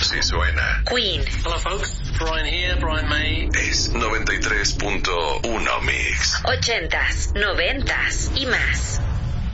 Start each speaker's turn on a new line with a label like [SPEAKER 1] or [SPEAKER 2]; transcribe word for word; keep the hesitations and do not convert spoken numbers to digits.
[SPEAKER 1] Así suena
[SPEAKER 2] Queen.
[SPEAKER 3] Hello folks, Brian here, Brian May.
[SPEAKER 1] Es noventa y tres punto uno Mix.
[SPEAKER 2] Ochentas, noventas y más.